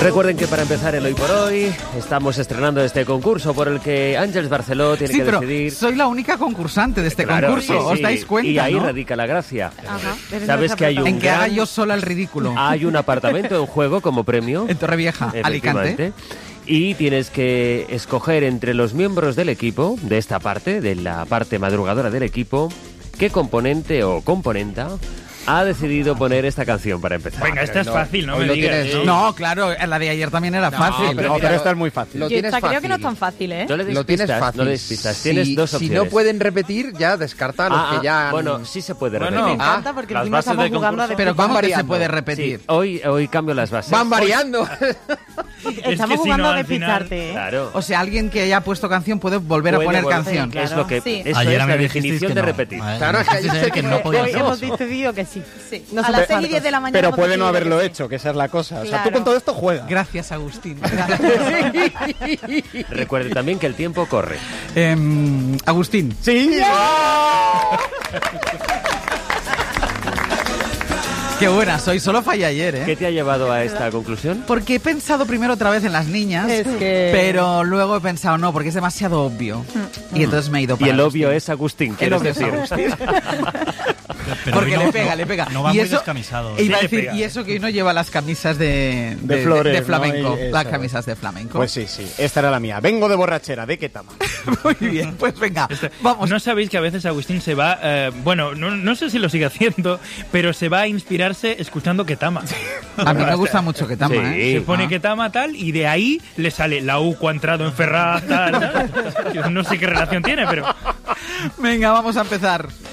Recuerden que para empezar el Hoy por Hoy estamos estrenando este concurso por el que Ángeles Barceló tiene que decidir. Soy la única concursante de este concurso, ¿os dais cuenta? Y ahí ¿no? radica la gracia. Ajá. Sabes que hay un en que haga yo sola el ridículo. Hay un apartamento en juego como premio. En Torrevieja, Alicante. Y tienes que escoger entre los miembros del equipo, de esta parte, de la parte madrugadora del equipo, qué componente o componenta ha decidido poner esta canción para empezar. Venga, esta es fácil, no me digas. No, claro, la de ayer también era fácil. Pero esta es muy fácil. Yo creo que no es tan fácil, ¿eh? No le des Lo tienes pistas, fácil. no le des pistas. Tienes dos opciones. Si no pueden repetir, ya descarta a los que ya... Bueno, sí se puede repetir. Me encanta porque las encima bases estamos del jugando a concurso. Pero Van ¿cómo que se variando. puede Sí, repetir? hoy cambio las bases. Van variando. Estamos si jugando no, a al final- despistarte, ¿eh? Claro. O sea, alguien que haya puesto canción puede volver a Puede poner volver- canción. Claro. Es lo que Sí. eso Ayer es a mí la me dijisteis definición que de no. repetir. Claro, es que Parece ayer ser que no podía Hoy ser. hemos decidido que sí. No a se las puede. 6 y 10 de la mañana. Pero hemos puede no decidido haberlo que sí. hecho, que esa es la cosa. O sea, Claro. tú con todo esto juegas. Gracias, Agustín. Recuerde también que el tiempo corre. Agustín. Sí. Qué buena soy, solo falla ayer, ¿eh? ¿Qué te ha llevado a esta conclusión? Porque he pensado primero otra vez en las niñas, Es que- pero luego he pensado no, porque es demasiado obvio. Y entonces me he ido Y para el obvio Agustín. es Agustín, El ¿quieres obvio es decir? Agustín. Pero Porque hoy le pega. No va y muy eso, descamisado. e iba a Sí, le decir, pega. y eso que hoy no lleva las camisas de flores, de ¿no? flamenco. Y Las eso. camisas de flamenco. Pues sí. Esta era la mía. Vengo de borrachera. ¿De qué tama? Muy bien, pues venga, vamos. ¿No sabéis que a veces Agustín se va, no sé si lo sigue haciendo, pero se va a inspirarse escuchando Ketama? A mí me gusta mucho que tama, Sí. ¿eh? Se pone Ketama tal y de ahí le sale la UCO ha entrado en Ferraz tal. Yo no sé qué relación tiene, pero... Venga, vamos a empezar.